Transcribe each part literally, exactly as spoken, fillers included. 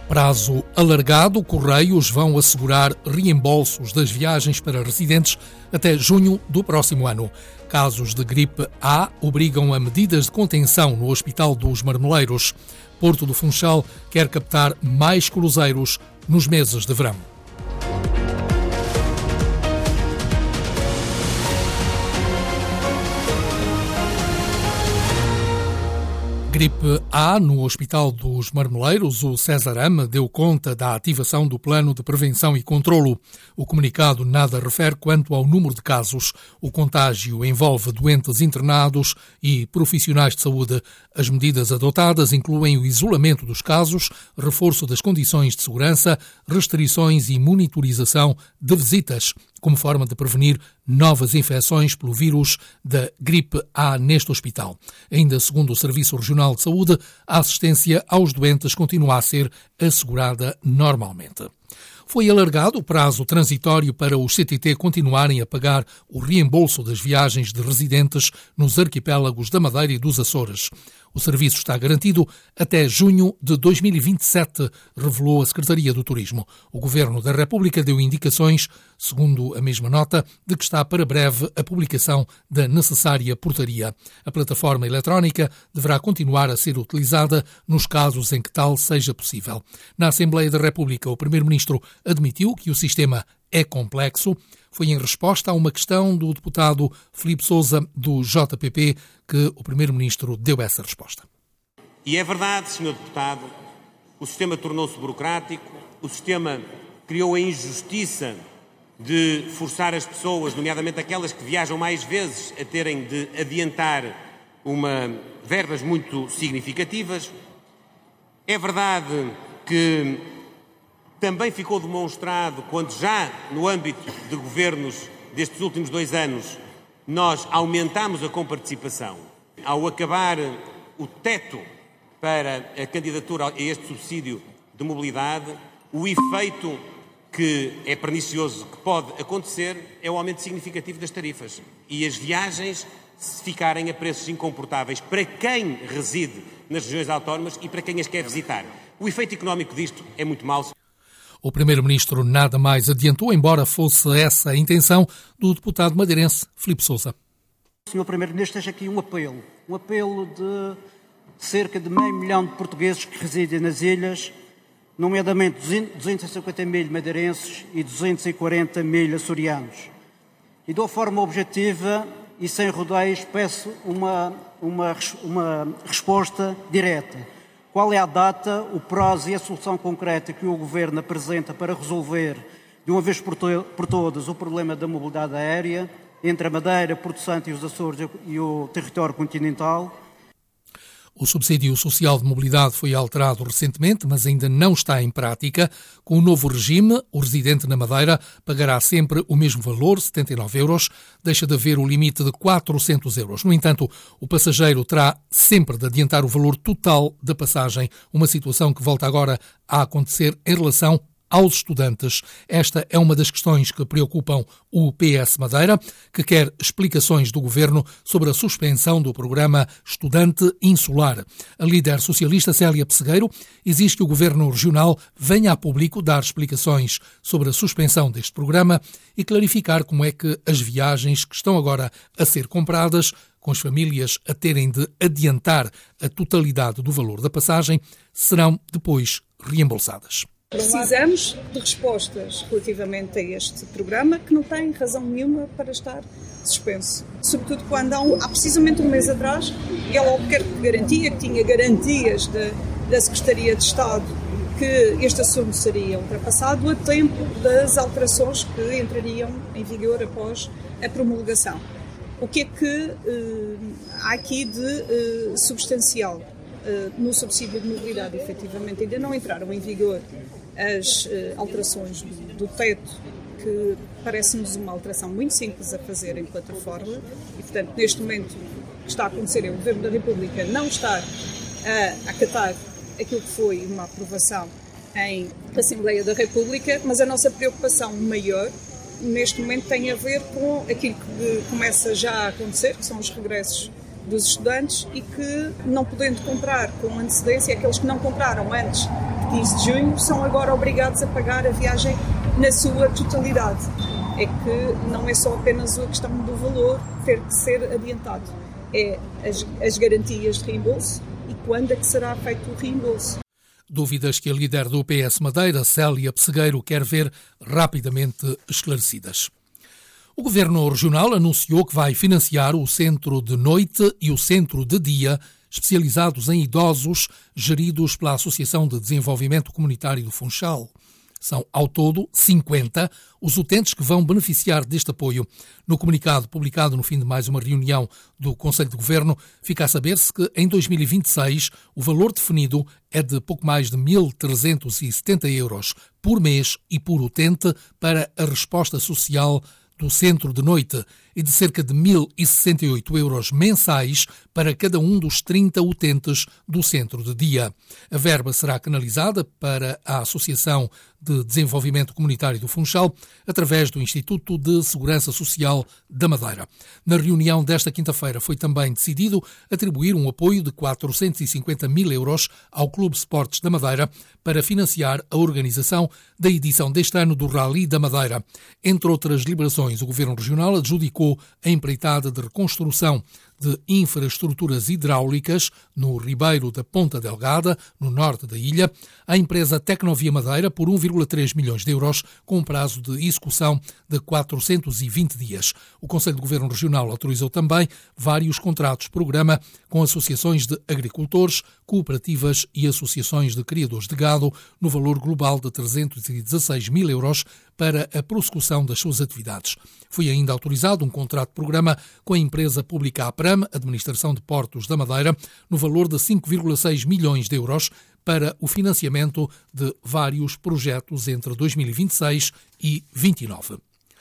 Prazo alargado, Correios vão assegurar reembolsos das viagens para residentes até junho do próximo ano. Casos de gripe A obrigam a medidas de contenção no Hospital dos Marmeleiros. Porto do Funchal quer captar mais cruzeiros nos meses de verão. Gripe A no Hospital dos Marmeleiros, o Cesarama deu conta da ativação do Plano de Prevenção e Controlo. O comunicado nada refere quanto ao número de casos. O contágio envolve doentes internados e profissionais de saúde. As medidas adotadas incluem o isolamento dos casos, reforço das condições de segurança, restrições e monitorização de visitas, como forma de prevenir novas infecções pelo vírus da gripe A neste hospital. Ainda segundo o Serviço Regional de Saúde, a assistência aos doentes continua a ser assegurada normalmente. Foi alargado o prazo transitório para os C T T continuarem a pagar o reembolso das viagens de residentes nos arquipélagos da Madeira e dos Açores. O serviço está garantido até junho de dois mil e vinte e sete, revelou a Secretaria do Turismo. O Governo da República deu indicações, segundo a mesma nota, de que está para breve a publicação da necessária portaria. A plataforma eletrónica deverá continuar a ser utilizada nos casos em que tal seja possível. Na Assembleia da República, o Primeiro-Ministro admitiu que o sistema é complexo. Foi em resposta a uma questão do deputado Filipe Sousa, do J P P, que o Primeiro-Ministro deu essa resposta. E é verdade, senhor Deputado, o sistema tornou-se burocrático, o sistema criou a injustiça de forçar as pessoas, nomeadamente aquelas que viajam mais vezes, a terem de adiantar uma verbas muito significativas. É verdade que também ficou demonstrado, quando já no âmbito de governos destes últimos dois anos, nós aumentámos a comparticipação. Ao acabar o teto para a candidatura a este subsídio de mobilidade, o efeito que é pernicioso que pode acontecer é o aumento significativo das tarifas. E as viagens, se ficarem a preços incomportáveis para quem reside nas regiões autónomas e para quem as quer visitar. O efeito económico disto é muito mau. O Primeiro-Ministro nada mais adiantou, embora fosse essa a intenção do deputado madeirense Filipe Sousa. senhor Primeiro-Ministro, deixa aqui um apelo. Um apelo de cerca de meio milhão de portugueses que residem nas ilhas, nomeadamente duzentos e cinquenta mil madeirenses e duzentos e quarenta mil açorianos. E de uma forma objetiva e sem rodeios peço uma, uma, uma resposta direta. Qual é a data, o prazo e a solução concreta que o Governo apresenta para resolver de uma vez por, to- por todas o problema da mobilidade aérea entre a Madeira, Porto Santo e os Açores e o território continental? O subsídio social de mobilidade foi alterado recentemente, mas ainda não está em prática. Com o novo regime, o residente na Madeira pagará sempre o mesmo valor, setenta e nove euros. Deixa de haver o limite de quatrocentos euros. No entanto, o passageiro terá sempre de adiantar o valor total da passagem, uma situação que volta agora a acontecer em relação aos estudantes. Esta é uma das questões que preocupam o P S Madeira, que quer explicações do Governo sobre a suspensão do programa Estudante Insular. A líder socialista Célia Pessegueiro exige que o Governo Regional venha a público dar explicações sobre a suspensão deste programa e clarificar como é que as viagens que estão agora a ser compradas, com as famílias a terem de adiantar a totalidade do valor da passagem, serão depois reembolsadas. Precisamos de respostas relativamente a este programa que não tem razão nenhuma para estar suspenso. Sobretudo quando há, um, há precisamente um mês atrás, ela qualquer garantia, que tinha garantias de, da Secretaria de Estado que este assunto seria ultrapassado a tempo das alterações que entrariam em vigor após a promulgação. O que é que eh, há aqui de eh, substancial? Uh, no subsídio de mobilidade, efetivamente, ainda não entraram em vigor as uh, alterações do, do teto, que parece-nos uma alteração muito simples a fazer em plataforma e, portanto, neste momento o que está a acontecer é o Governo da República não estar a acatar aquilo que foi uma aprovação em Assembleia da República, mas a nossa preocupação maior neste momento tem a ver com aquilo que começa já a acontecer, que são os regressos dos estudantes e que, não podendo comprar com antecedência, aqueles que não compraram antes de quinze de junho, são agora obrigados a pagar a viagem na sua totalidade. É que não é só apenas a questão do valor ter que ser adiantado, é as, as garantias de reembolso e quando é que será feito o reembolso. Dúvidas que a líder do P S Madeira, Célia Pessegueiro, quer ver rapidamente esclarecidas. O Governo Regional anunciou que vai financiar o Centro de Noite e o Centro de Dia, especializados em idosos, geridos pela Associação de Desenvolvimento Comunitário do Funchal. São, ao todo, cinquenta os utentes que vão beneficiar deste apoio. No comunicado publicado no fim de mais uma reunião do Conselho de Governo, fica a saber-se que em dois mil e vinte e seis o valor definido é de pouco mais de mil trezentos e setenta euros por mês e por utente para a resposta social do Centro de Noite e de cerca de mil e sessenta e oito euros mensais para cada um dos trinta utentes do Centro de Dia. A verba será canalizada para a Associação de Desenvolvimento Comunitário do Funchal através do Instituto de Segurança Social da Madeira. Na reunião desta quinta-feira foi também decidido atribuir um apoio de quatrocentos e cinquenta mil euros ao Clube Sportes da Madeira para financiar a organização da edição deste ano do Rally da Madeira. Entre outras liberações, o Governo Regional adjudicou a empreitada de reconstrução de infraestruturas hidráulicas no Ribeiro da Ponta Delgada, no norte da ilha, à empresa Tecnovia Madeira por um vírgula três milhões de euros, com um prazo de execução de quatrocentos e vinte dias. O Conselho de Governo Regional autorizou também vários contratos-programa com associações de agricultores, cooperativas e associações de criadores de gado, no valor global de trezentos e dezasseis mil euros para a prossecução das suas atividades. Foi ainda autorizado um contrato-programa com a empresa pública APRAM, Administração de Portos da Madeira, no valor de cinco vírgula seis milhões de euros para o financiamento de vários projetos entre dois mil e vinte e seis e vinte e nove.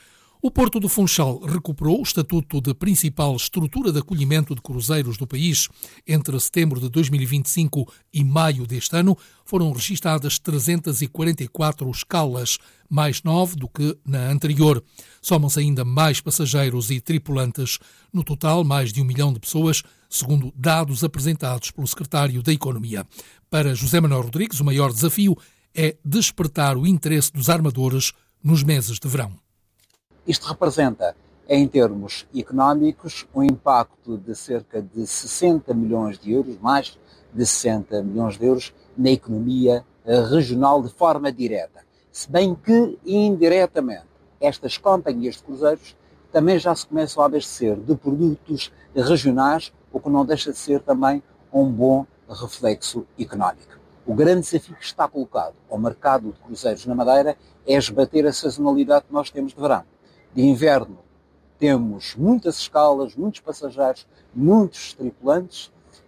O Porto do Funchal recuperou o estatuto de principal estrutura de acolhimento de cruzeiros do país. Entre setembro de dois mil e vinte e cinco e maio deste ano, foram registadas trezentas e quarenta e quatro escalas, mais nove do que na anterior. Somam-se ainda mais passageiros e tripulantes. No total, mais de um milhão de pessoas, segundo dados apresentados pelo secretário da Economia. Para José Manuel Rodrigues, o maior desafio é despertar o interesse dos armadores nos meses de verão. Isto representa, em termos económicos, um impacto de cerca de sessenta milhões de euros, mais de sessenta milhões de euros, na economia regional de forma direta. Se bem que, indiretamente, estas companhias de cruzeiros também já se começam a abastecer de produtos regionais, o que não deixa de ser também um bom reflexo económico. O grande desafio que está colocado ao mercado de cruzeiros na Madeira é esbater a sazonalidade que nós temos de verão. De inverno temos muitas escalas, muitos passageiros, muitos tripulantes.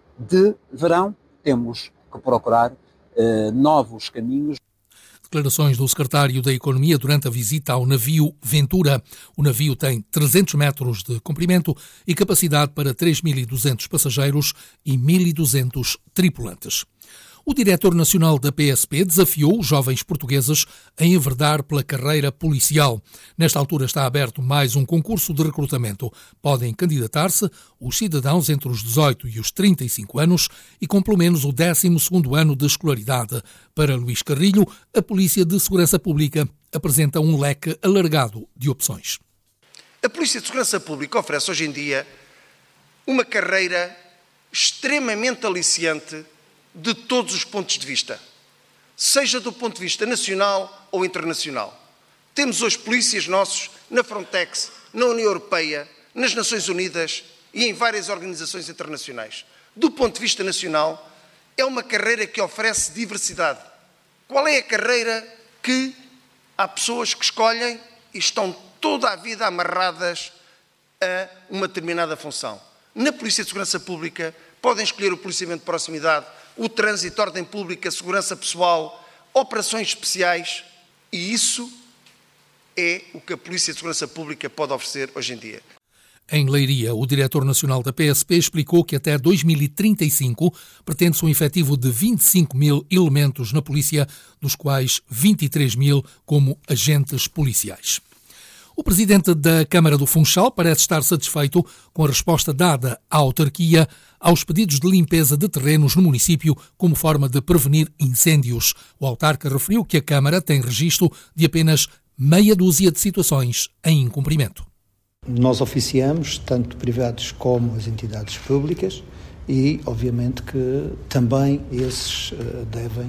De verão temos que procurar eh, novos caminhos. Declarações do secretário da Economia durante a visita ao navio Ventura. O navio tem trezentos metros de comprimento e capacidade para três mil e duzentos passageiros e mil e duzentos tripulantes. O diretor nacional da P S P desafiou os jovens portugueses a enverdar pela carreira policial. Nesta altura está aberto mais um concurso de recrutamento. Podem candidatar-se os cidadãos entre os dezoito e os trinta e cinco anos e com pelo menos o décimo segundo ano de escolaridade. Para Luís Carrilho, a Polícia de Segurança Pública apresenta um leque alargado de opções. A Polícia de Segurança Pública oferece hoje em dia uma carreira extremamente aliciante de todos os pontos de vista, seja do ponto de vista nacional ou internacional. Temos hoje polícias nossos na Frontex, na União Europeia, nas Nações Unidas e em várias organizações internacionais. Do ponto de vista nacional, é uma carreira que oferece diversidade. Qual é a carreira que há pessoas que escolhem e estão toda a vida amarradas a uma determinada função? Na Polícia de Segurança Pública podem escolher o policiamento de proximidade, o trânsito, ordem pública, segurança pessoal, operações especiais, e isso é o que a Polícia de Segurança Pública pode oferecer hoje em dia. Em Leiria, o diretor nacional da P S P explicou que até dois mil e trinta e cinco pretende-se um efetivo de vinte e cinco mil elementos na polícia, dos quais vinte e três mil como agentes policiais. O presidente da Câmara do Funchal parece estar satisfeito com a resposta dada à autarquia aos pedidos de limpeza de terrenos no município como forma de prevenir incêndios. O autarca referiu que a Câmara tem registro de apenas meia dúzia de situações em incumprimento. Nós oficiamos tanto privados como as entidades públicas e, obviamente, que também esses uh, devem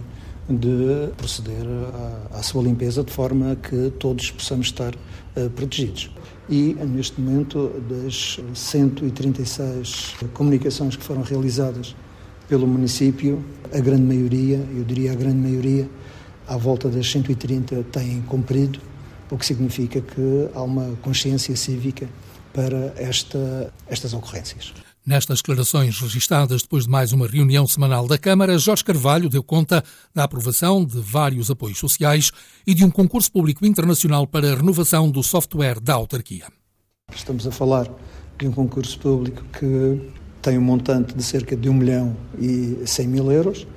de proceder à, à sua limpeza de forma a que todos possamos estar uh, protegidos. E, neste momento, das cento e trinta e seis comunicações que foram realizadas pelo município, a grande maioria, eu diria a grande maioria, à volta das cento e trinta têm cumprido, o que significa que há uma consciência cívica para esta, estas ocorrências. Nestas declarações registadas depois de mais uma reunião semanal da Câmara, Jorge Carvalho deu conta da aprovação de vários apoios sociais e de um concurso público internacional para a renovação do software da autarquia. Estamos a falar de um concurso público que tem um montante de cerca de um milhão e cem mil euros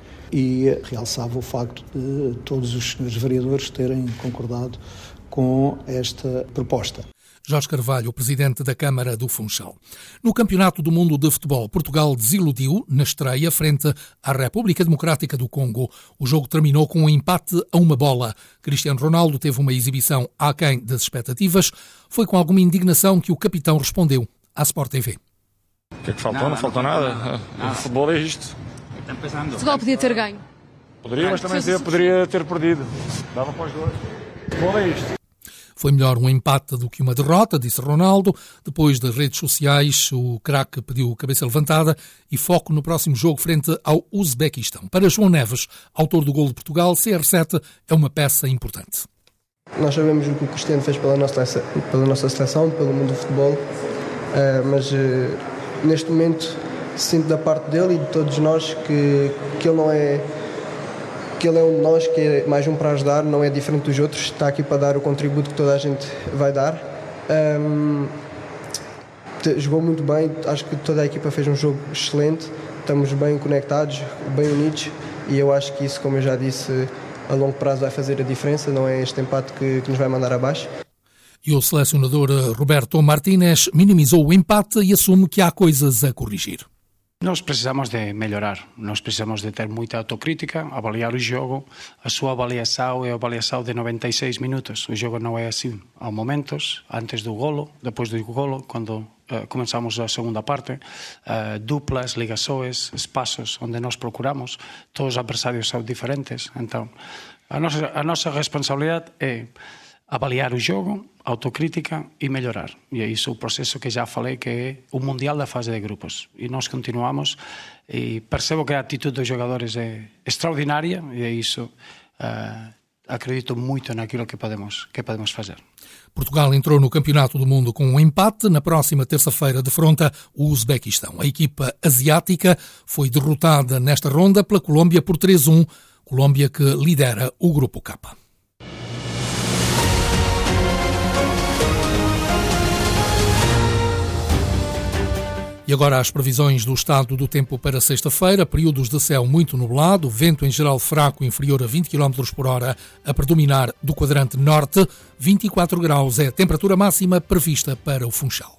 e realçava o facto de todos os senhores vereadores terem concordado com esta proposta. Jorge Carvalho, presidente da Câmara do Funchal. No Campeonato do Mundo de Futebol, Portugal desiludiu na estreia frente à República Democrática do Congo. O jogo terminou com um empate a uma bola. Cristiano Ronaldo teve uma exibição aquém das expectativas. Foi com alguma indignação que o capitão respondeu à Sport T V. O que é que faltou? Não, não faltou nada. O futebol é isto. Portugal podia ter ganho. Poderia, mas também poderia ter perdido. Dava para os dois. O futebol é isto. Foi melhor um empate do que uma derrota, disse Ronaldo. Depois das redes sociais, o craque pediu cabeça levantada e foco no próximo jogo frente ao Uzbequistão. Para João Neves, autor do golo de Portugal, C R sete é uma peça importante. Nós sabemos o que o Cristiano fez pela nossa, pela nossa seleção, pelo mundo do futebol, mas neste momento sinto da parte dele e de todos nós que, que ele não é... que ele é um de nós, que é mais um para ajudar, não é diferente dos outros, está aqui para dar o contributo que toda a gente vai dar. Um, jogou muito bem, acho que toda a equipa fez um jogo excelente, estamos bem conectados, bem unidos e eu acho que isso, como eu já disse, a longo prazo vai fazer a diferença, não é este empate que, que nos vai mandar abaixo. E o selecionador Roberto Martínez minimizou o empate e assume que há coisas a corrigir. Nós precisamos de melhorar, nós precisamos de ter muita autocrítica, avaliar o jogo, a sua avaliação é a avaliação de noventa e seis minutos, o jogo não é assim, há momentos, antes do golo, depois do golo, quando uh, começamos a segunda parte, uh, duplas, ligações, espaços onde nós procuramos, todos os adversários são diferentes, então a nossa, a nossa responsabilidade é avaliar o jogo, autocrítica e melhorar. E é isso o processo que já falei, que é o Mundial da fase de grupos. E nós continuamos e percebo que a atitude dos jogadores é extraordinária e é isso, uh, acredito muito naquilo que podemos, que podemos fazer. Portugal entrou no Campeonato do Mundo com um empate. Na próxima terça-feira defronta o Uzbequistão. A equipa asiática foi derrotada nesta ronda pela Colômbia por três a um. Colômbia que lidera o Grupo K. E agora as previsões do estado do tempo para sexta-feira. Períodos de céu muito nublado, vento em geral fraco inferior a vinte quilómetros por hora a predominar do quadrante norte. vinte e quatro graus é a temperatura máxima prevista para o Funchal.